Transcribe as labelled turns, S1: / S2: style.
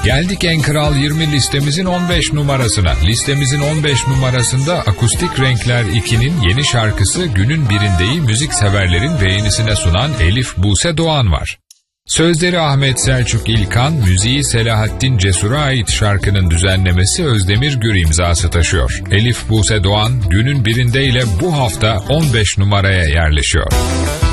S1: Geldik en kral 20 listemizin 15 numarasına. Listemizin 15 numarasında Akustik Renkler 2'nin yeni şarkısı Günün Birinde'yi müzik severlerin beğenisine sunan Elif Buse Doğan var. Sözleri Ahmet Selçuk İlkan, müziği Selahattin Cesur'a ait şarkının düzenlemesi Özdemir Gür imzası taşıyor. Elif Buse Doğan, Günün Birinde ile bu hafta 15 numaraya yerleşiyor.